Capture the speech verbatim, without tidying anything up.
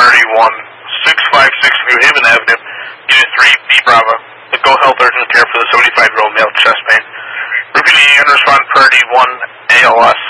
priority one, six five six New Haven Avenue, Unit three, B Bravo. Go health urgent care for the seventy-five-year-old male chest pain. Repeating, and respond priority one, A L S.